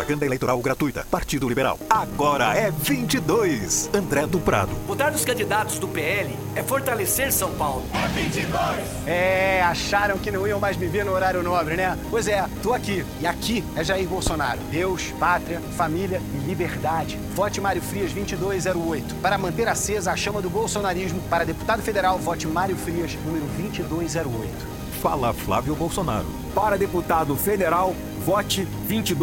Propaganda eleitoral gratuita. Partido Liberal. Agora é 22. André do Prado. Votar nos candidatos do PL é fortalecer São Paulo. É 22. Acharam que não iam mais me ver no horário nobre, né? Pois é, tô aqui. E aqui é Jair Bolsonaro. Deus, pátria, família e liberdade. Vote Mário Frias 2208. Para manter acesa a chama do bolsonarismo, para deputado federal, vote Mário Frias, número 2208. Fala Flávio Bolsonaro. Para deputado federal, vote 2208.